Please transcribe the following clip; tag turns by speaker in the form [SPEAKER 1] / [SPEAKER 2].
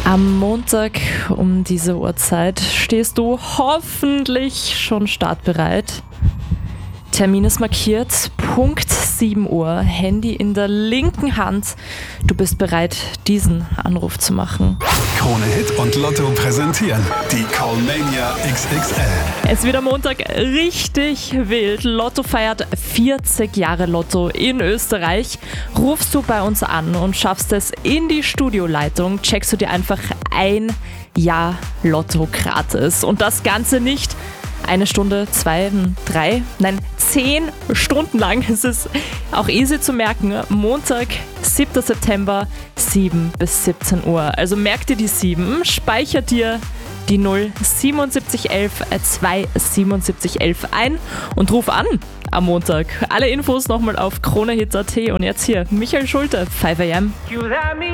[SPEAKER 1] Am Montag um diese Uhrzeit stehst du hoffentlich schon startbereit. Termin ist markiert, Punkt 7 Uhr, Handy in der linken Hand. Du bist bereit, diesen Anruf zu machen.
[SPEAKER 2] Krone Hit und Lotto präsentieren die Callmania XXL.
[SPEAKER 1] Es wird am Montag richtig wild. Lotto feiert 40 Jahre Lotto in Österreich. Rufst du bei uns an und schaffst es in die Studioleitung, checkst du dir einfach ein Jahr Lotto gratis. Und das Ganze nicht 1 Stunde, 2, 3, nein, 10 Stunden lang. Es ist auch easy zu merken. Montag, 7. September, 7 bis 17 Uhr. Also merk dir die 7, speicher dir die 0 7711 27711 ein und ruf an am Montag. Alle Infos nochmal auf kronehit.at und jetzt hier Michael Schulte, 5 AM.